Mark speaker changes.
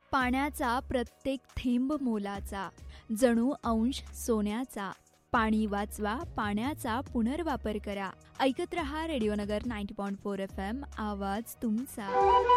Speaker 1: पाण्याचा प्रत्येक थेंब मोलाचा, जणू अंश सोन्याचा. पाणी वाचवा, पाण्याचा पुनर्वापर करा. ऐकत रहा रेडिओ नगर 90.4 FM, आवाज तुमचा.